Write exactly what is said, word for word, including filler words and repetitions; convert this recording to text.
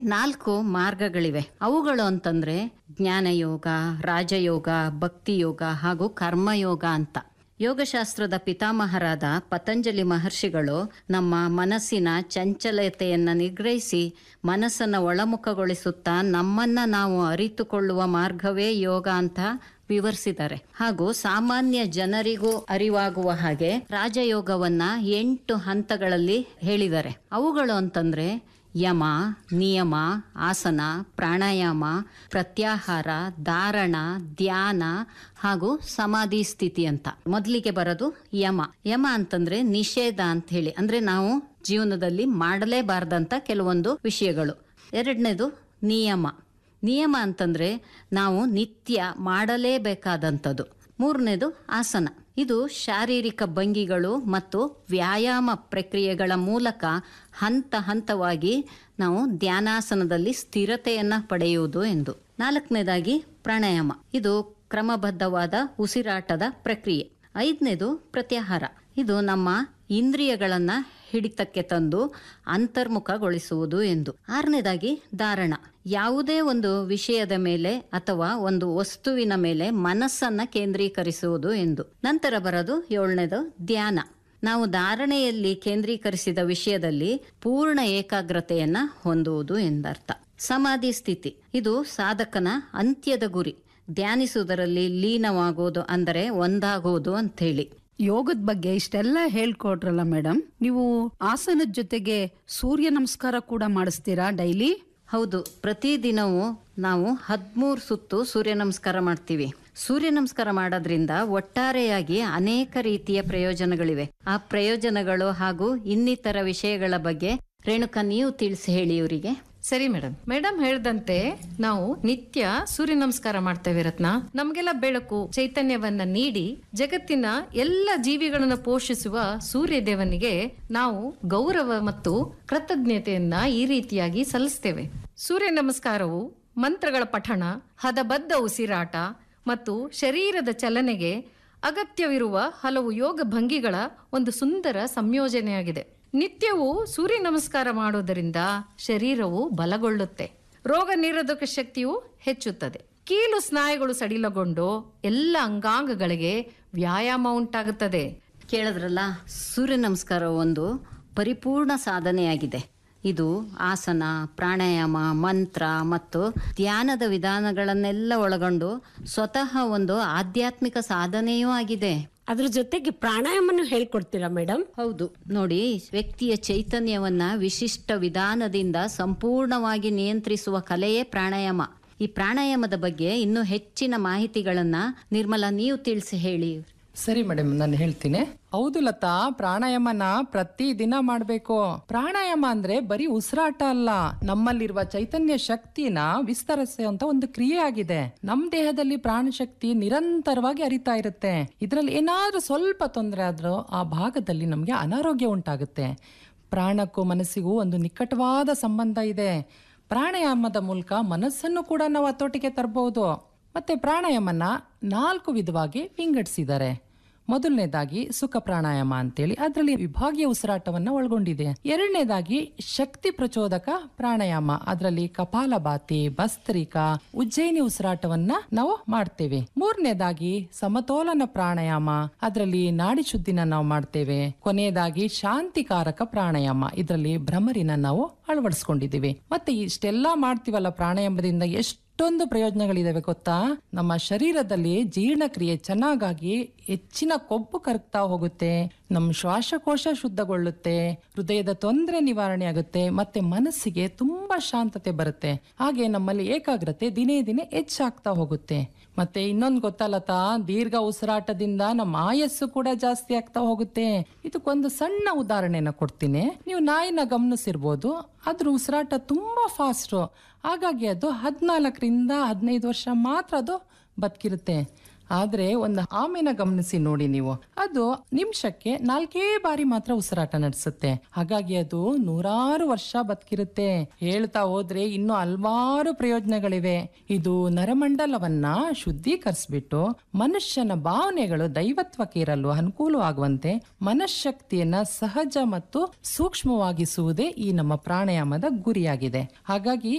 ನಾಲ್ಕು ಮಾರ್ಗಗಳಿವೆ. ಅವುಗಳು ಅಂತಂದ್ರೆ ಜ್ಞಾನಯೋಗ, ರಾಜಯೋಗ, ಭಕ್ತಿಯೋಗ ಹಾಗೂ ಕರ್ಮಯೋಗ ಅಂತ. ಯೋಗಶಾಸ್ತ್ರದ ಪಿತಾಮಹರಾದ ಪತಂಜಲಿ ಮಹರ್ಷಿಗಳು ನಮ್ಮ ಮನಸ್ಸಿನ ಚಂಚಲತೆಯನ್ನ ನಿಗ್ರಹಿಸಿ ಮನಸ್ಸನ್ನು ಒಳಮುಖಗೊಳಿಸುತ್ತಾ ನಮ್ಮನ್ನ ನಾವು ಅರಿತುಕೊಳ್ಳುವ ಮಾರ್ಗವೇ ಯೋಗ ಅಂತ ವಿವರಿಸಿದ್ದಾರೆ. ಹಾಗೂ ಸಾಮಾನ್ಯ ಜನರಿಗೂ ಅರಿವಾಗುವ ಹಾಗೆ ರಾಜಯೋಗವನ್ನ ಎಂಟು ಹಂತಗಳಲ್ಲಿ ಹೇಳಿದ್ದಾರೆ. ಅವುಗಳು ಅಂತಂದ್ರೆ ಯಮ, ನಿಯಮ, ಆಸನ, ಪ್ರಾಣಾಯಾಮ, ಪ್ರತ್ಯಾಹಾರ, ಧಾರಣ, ಧ್ಯಾನ ಹಾಗೂ ಸಮಾಧಿ ಸ್ಥಿತಿ ಅಂತ. ಮೊದಲಿಗೆ ಬರೋದು ಯಮ. ಯಮ ಅಂತಂದ್ರೆ ನಿಷೇಧ ಅಂತ ಹೇಳಿ, ಅಂದ್ರೆ ನಾವು ಜೀವನದಲ್ಲಿ ಮಾಡಲೇಬಾರ್ದಂತ ಕೆಲವೊಂದು ವಿಷಯಗಳು. ಎರಡನೇದು ನಿಯಮ. ನಿಯಮ ಅಂತಂದ್ರೆ ನಾವು ನಿತ್ಯ ಮಾಡಲೇಬೇಕಾದಂಥದ್ದು. ಮೂರನೇದು ಆಸನ. ಇದು ಶಾರೀರಿಕ ಭಂಗಿಗಳು ಮತ್ತು ವ್ಯಾಯಾಮ ಪ್ರಕ್ರಿಯೆಗಳ ಮೂಲಕ ಹಂತ ಹಂತವಾಗಿ ನಾವು ಧ್ಯಾನಾಸನದಲ್ಲಿ ಸ್ಥಿರತೆಯನ್ನ ಪಡೆಯುವುದು ಎಂದು. ನಾಲ್ಕನೇದಾಗಿ ಪ್ರಾಣಾಯಾಮ. ಇದು ಕ್ರಮಬದ್ಧವಾದ ಉಸಿರಾಟದ ಪ್ರಕ್ರಿಯೆ. ಐದನೇದು ಪ್ರತ್ಯಾಹಾರ. ಇದು ನಮ್ಮ ಇಂದ್ರಿಯಗಳನ್ನ ಹಿಡಿತಕ್ಕೆ ತಂದು ಅಂತರ್ಮುಖಗೊಳಿಸುವುದು ಎಂದು. ಆರನೇದಾಗಿ ಧಾರಣ. ಯಾವುದೇ ಒಂದು ವಿಷಯದ ಮೇಲೆ ಅಥವಾ ಒಂದು ವಸ್ತುವಿನ ಮೇಲೆ ಮನಸ್ಸನ್ನ ಕೇಂದ್ರೀಕರಿಸುವುದು ಎಂದು. ನಂತರ ಬರೋದು ಏಳನೇದು ಧ್ಯಾನ. ನಾವು ಧಾರಣೆಯಲ್ಲಿ ಕೇಂದ್ರೀಕರಿಸಿದ ವಿಷಯದಲ್ಲಿ ಪೂರ್ಣ ಏಕಾಗ್ರತೆಯನ್ನ ಹೊಂದುವುದು ಎಂದರ್ಥ. ಸಮಾಧಿ ಸ್ಥಿತಿ. ಇದು ಸಾಧಕನ ಅಂತ್ಯದ ಗುರಿ. ಧ್ಯಾನಿಸುವುದರಲ್ಲಿ ಲೀನವಾಗೋದು ಅಂದರೆ ಒಂದಾಗೋದು ಅಂತ ಹೇಳಿ. ಯೋಗದ ಬಗ್ಗೆ ಇಷ್ಟೆಲ್ಲ ಹೇಳ್ಕೊಟ್ರಲ್ಲ ಮೇಡಮ್, ನೀವು ಆಸನದ ಜೊತೆಗೆ ಸೂರ್ಯ ನಮಸ್ಕಾರ ಕೂಡ ಮಾಡಿಸ್ತೀರಾ ಡೈಲಿ? ಹೌದು, ಪ್ರತಿದಿನವೂ ನಾವು ಹದಿಮೂರು ಸುತ್ತು ಸೂರ್ಯ ನಮಸ್ಕಾರ ಮಾಡ್ತೀವಿ. ಸೂರ್ಯ ನಮಸ್ಕಾರ ಮಾಡೋದ್ರಿಂದ ಒಟ್ಟಾರೆಯಾಗಿ ಅನೇಕ ರೀತಿಯ ಪ್ರಯೋಜನಗಳಿವೆ. ಆ ಪ್ರಯೋಜನಗಳು ಹಾಗೂ ಇನ್ನಿತರ ವಿಷಯಗಳ ಬಗ್ಗೆ ರೇಣುಕಾ ನೀವು ತಿಳಿಸಿ ಹೇಳಿ ಇವರಿಗೆ. ಸರಿ ಮೇಡಮ್. ಮೇಡಮ್ ಹೇಳ್ದಂತೆ ನಾವು ನಿತ್ಯ ಸೂರ್ಯ ನಮಸ್ಕಾರ ಮಾಡ್ತೇವೆ ರತ್ನ. ನಮ್ಗೆಲ್ಲ ಬೆಳಕು ಚೈತನ್ಯವನ್ನ ನೀಡಿ ಜಗತ್ತಿನ ಎಲ್ಲ ಜೀವಿಗಳನ್ನ ಪೋಷಿಸುವ ಸೂರ್ಯ ದೇವನಿಗೆ ನಾವು ಗೌರವ ಮತ್ತು ಕೃತಜ್ಞತೆಯನ್ನ ಈ ರೀತಿಯಾಗಿ ಸಲ್ಲಿಸ್ತೇವೆ. ಸೂರ್ಯ ನಮಸ್ಕಾರವು ಮಂತ್ರಗಳ ಪಠಣ, ಹದಬದ್ಧ ಉಸಿರಾಟ ಮತ್ತು ಶರೀರದ ಚಲನೆಗೆ ಅಗತ್ಯವಿರುವ ಹಲವು ಯೋಗ ಭಂಗಿಗಳ ಒಂದು ಸುಂದರ ಸಂಯೋಜನೆಯಾಗಿದೆ. ನಿತ್ಯವೂ ಸೂರ್ಯ ನಮಸ್ಕಾರ ಮಾಡೋದರಿಂದ ಶರೀರವು ಬಲಗೊಳ್ಳುತ್ತೆ, ರೋಗ ನಿರೋಧಕ ಶಕ್ತಿಯು ಹೆಚ್ಚುತ್ತದೆ, ಕೀಲು ಸ್ನಾಯುಗಳು ಸಡಿಲಗೊಂಡು ಎಲ್ಲ ಅಂಗಾಂಗಗಳಿಗೆ ವ್ಯಾಯಾಮ ಉಂಟಾಗುತ್ತದೆ. ಕೇಳಿದ್ರಲ್ಲ, ಸೂರ್ಯ ನಮಸ್ಕಾರ ಒಂದು ಪರಿಪೂರ್ಣ ಸಾಧನೆಯಾಗಿದೆ. ಇದು ಆಸನ, ಪ್ರಾಣಾಯಾಮ, ಮಂತ್ರ ಮತ್ತು ಧ್ಯಾನದ ವಿಧಾನಗಳನ್ನೆಲ್ಲ ಒಳಗೊಂಡು ಸ್ವತಃ ಒಂದು ಆಧ್ಯಾತ್ಮಿಕ ಸಾಧನೆಯೂ ಆಗಿದೆ. ಅದ್ರ ಜೊತೆಗೆ ಪ್ರಾಣಾಯಾಮನು ಹೇಳ್ಕೊಡ್ತೀರಾ ಮೇಡಮ್? ಹೌದು ನೋಡಿ, ವ್ಯಕ್ತಿಯ ಚೈತನ್ಯವನ್ನ ವಿಶಿಷ್ಟ ವಿಧಾನದಿಂದ ಸಂಪೂರ್ಣವಾಗಿ ನಿಯಂತ್ರಿಸುವ ಕಲೆಯೇ ಪ್ರಾಣಾಯಾಮ. ಈ ಪ್ರಾಣಾಯಾಮದ ಬಗ್ಗೆ ಇನ್ನೂ ಹೆಚ್ಚಿನ ಮಾಹಿತಿಗಳನ್ನ ನಿರ್ಮಲಾ ನೀವು ತಿಳಿಸಿ ಹೇಳಿ. ಸರಿ ಮೇಡಮ್, ನಾನು ಹೇಳ್ತೀನಿ. ಹೌದು ಲತಾ, ಪ್ರಾಣಾಯಾಮನ ಪ್ರತಿ ದಿನ ಮಾಡ್ಬೇಕು. ಪ್ರಾಣಾಯಾಮ ಅಂದ್ರೆ ಬರೀ ಉಸಿರಾಟ ಅಲ್ಲ, ನಮ್ಮಲ್ಲಿರುವ ಚೈತನ್ಯ ಶಕ್ತಿನ ವಿಸ್ತರಿಸುವಂತ ಒಂದು ಕ್ರಿಯೆ ಆಗಿದೆ. ನಮ್ ದೇಹದಲ್ಲಿ ಪ್ರಾಣ ಶಕ್ತಿ ನಿರಂತರವಾಗಿ ಹರಿತಾ ಇರುತ್ತೆ. ಇದ್ರಲ್ಲಿ ಏನಾದ್ರೂ ಸ್ವಲ್ಪ ತೊಂದರೆ ಆದ್ರೂ ಆ ಭಾಗದಲ್ಲಿ ನಮ್ಗೆ ಅನಾರೋಗ್ಯ ಉಂಟಾಗುತ್ತೆ. ಪ್ರಾಣಕ್ಕೂ ಮನಸ್ಸಿಗೂ ಒಂದು ನಿಕಟವಾದ ಸಂಬಂಧ ಇದೆ. ಪ್ರಾಣಾಯಾಮದ ಮೂಲಕ ಮನಸ್ಸನ್ನು ಕೂಡ ನಾವು ಹತೋಟಿಗೆ ತರಬಹುದು. ಮತ್ತೆ ಪ್ರಾಣಾಯಾಮನ ನಾಲ್ಕು ವಿಧವಾಗಿ ವಿಂಗಡಿಸಿದ್ದಾರೆ. ಮೊದಲನೇದಾಗಿ ಸುಖ ಪ್ರಾಣಾಯಾಮ ಅಂತೇಳಿ, ಅದರಲ್ಲಿ ವಿಭಾಗೀಯ ಉಸಿರಾಟವನ್ನ ಒಳಗೊಂಡಿದೆ. ಎರಡನೇದಾಗಿ ಶಕ್ತಿ ಪ್ರಚೋದಕ ಪ್ರಾಣಾಯಾಮ, ಅದರಲ್ಲಿ ಕಪಾಲಭಾತಿ, ಭಸ್ತ್ರಿಕಾ, ಉಜ್ಜಯಿನಿ ಉಸಿರಾಟವನ್ನ ನಾವು ಮಾಡ್ತೇವೆ. ಮೂರನೇದಾಗಿ ಸಮತೋಲನ ಪ್ರಾಣಾಯಾಮ, ಅದರಲ್ಲಿ ನಾಡಿ ಶುದ್ಧಿನ ನಾವು ಮಾಡ್ತೇವೆ. ಕೊನೆಯದಾಗಿ ಶಾಂತಿಕಾರಕ ಪ್ರಾಣಾಯಾಮ, ಇದರಲ್ಲಿ ಭ್ರಮರಿನ ನಾವು ಅಳವಡಿಸ್ಕೊಂಡಿದ್ದೀವಿ. ಮತ್ತೆ ಇಷ್ಟೆಲ್ಲಾ ಮಾಡ್ತೀವಲ್ಲ, ಪ್ರಾಣಾಯಾಮದಿಂದ ಎಷ್ಟು ಎಷ್ಟೊಂದು ಪ್ರಯೋಜನಗಳಿದಾವೆ ಗೊತ್ತಾ? ನಮ್ಮ ಶರೀರದಲ್ಲಿ ಜೀರ್ಣಕ್ರಿಯೆ ಚೆನ್ನಾಗಾಗಿ ಹೆಚ್ಚಿನ ಕೊಬ್ಬು ಕರಗ್ತಾ ಹೋಗುತ್ತೆ, ನಮ್ಮ ಶ್ವಾಸಕೋಶ ಶುದ್ಧಗೊಳ್ಳುತ್ತೆ, ಹೃದಯದ ತೊಂದರೆ ನಿವಾರಣೆ ಆಗುತ್ತೆ, ಮತ್ತೆ ಮನಸ್ಸಿಗೆ ತುಂಬಾ ಶಾಂತತೆ ಬರುತ್ತೆ. ಹಾಗೆ ನಮ್ಮಲ್ಲಿ ಏಕಾಗ್ರತೆ ದಿನೇ ದಿನೇ ಹೆಚ್ಚಾಗ್ತಾ ಹೋಗುತ್ತೆ. ಮತ್ತೆ ಇನ್ನೊಂದು ಗೊತ್ತಲ್ಲತಾ, ದೀರ್ಘ ಉಸಿರಾಟದಿಂದ ನಮ್ಮ ಆಯಸ್ಸು ಕೂಡ ಜಾಸ್ತಿ ಆಗ್ತಾ ಹೋಗುತ್ತೆ. ಇದಕ್ಕೊಂದು ಸಣ್ಣ ಉದಾಹರಣೆನ ಕೊಡ್ತೀನಿ. ನೀವು ನಾಯಿನ ಗಮನಿಸಿರ್ಬೋದು, ಅದ್ರ ಉಸಿರಾಟ ತುಂಬಾ ಫಾಸ್ಟ್. ಹಾಗಾಗಿ ಅದು ಹದಿನಾಲ್ಕರಿಂದ ಹದಿನೈದು ವರ್ಷ ಮಾತ್ರ ಅದು ಬದುಕಿರುತ್ತೆ. ಆದ್ರೆ ಒಂದು ಆಮೆನ ಗಮನಿಸಿ ನೋಡಿ ನೀವು, ಅದು ನಿಮಿಷಕ್ಕೆ ನಾಲ್ಕೇ ಬಾರಿ ಮಾತ್ರ ಉಸಿರಾಟ ನಡೆಸುತ್ತೆ. ಹಾಗಾಗಿ ಅದು ನೂರಾರು ವರ್ಷ ಬದುಕಿರುತ್ತೆ. ಹೇಳ್ತಾ ಹೋದ್ರೆ ಇನ್ನು ಹಲವಾರು ಪ್ರಯೋಜನಗಳಿವೆ. ಇದು ನರಮಂಡಲವನ್ನ ಶುದ್ಧೀಕರಿಸ್ಬಿಟ್ಟು ಮನುಷ್ಯನ ಭಾವನೆಗಳು ದೈವತ್ವಕ್ಕೆ ಇರಲು ಅನುಕೂಲವಾಗುವಂತೆ ಮನಃಶಕ್ತಿಯನ್ನ ಸಹಜ ಮತ್ತು ಸೂಕ್ಷ್ಮವಾಗಿಸುವುದೇ ಈ ನಮ್ಮ ಪ್ರಾಣಾಯಾಮದ ಗುರಿಯಾಗಿದೆ. ಹಾಗಾಗಿ